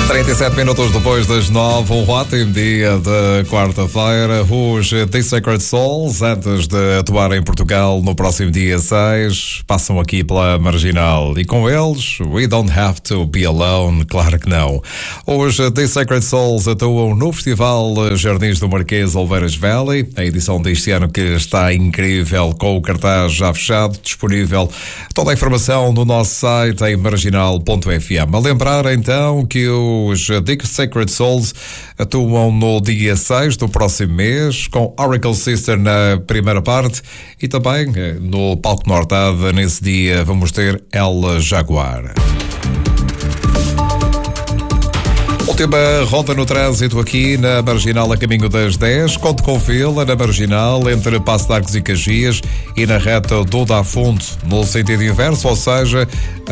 37 minutos depois das 9, um ótimo dia de quarta-feira. Os The Sacred Souls, antes de atuar em Portugal no próximo dia 6, passam aqui pela Marginal. E com eles, We Don't Have to Be Alone, claro que não. Os The Sacred Souls atuam no Festival Jardins do Marquês Oliveiras Valley, a edição deste ano que está incrível, com o cartaz já fechado, disponível toda a informação no nosso site em marginal.fm. A lembrar então que os The Sacred Souls atuam no dia 6 do próximo mês, com Oracle Sister na primeira parte e também no Palco Nortade, nesse dia, vamos ter El Jaguar. Última ronda no trânsito aqui na Marginal a caminho das 10, Conde com Vila na Marginal entre Passo de Arcos e Caxias e na reta do Dafundo no sentido inverso, ou seja,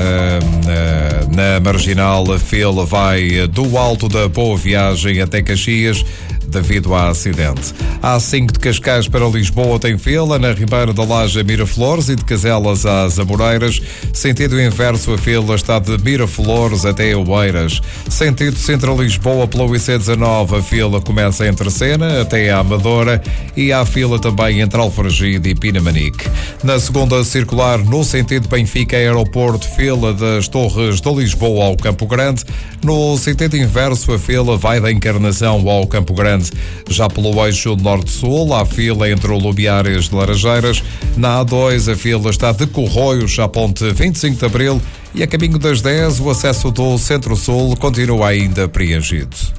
na Marginal a fila vai do Alto da Boa Viagem até Caxias devido a acidente. A A5 de Cascais para Lisboa tem fila na Ribeira da Laje a Miraflores e de Caselas às Amoreiras. Sentido inverso, a fila está de Miraflores até Oeiras. Sentido Centro-Lisboa pela IC19, a fila começa entre Sena até a Amadora e há fila também entre Alfragide e Pinamanique. Na segunda circular, no sentido Benfica-Aeroporto, fila das Torres de Lisboa ao Campo Grande. No sentido inverso, a fila vai da Encarnação ao Campo Grande. Já pelo eixo norte-sul, há fila entre o Lumiares de Laranjeiras. Na A2, a fila está de Corroios à ponte 25 de Abril e a caminho das 10, o acesso do Centro-Sul continua ainda preenchido.